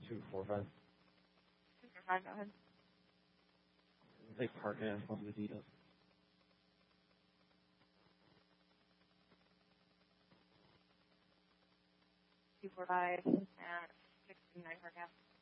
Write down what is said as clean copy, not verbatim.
245. 245, go ahead. Lake Park, yeah, what the details. 245 at 69 Park Ave.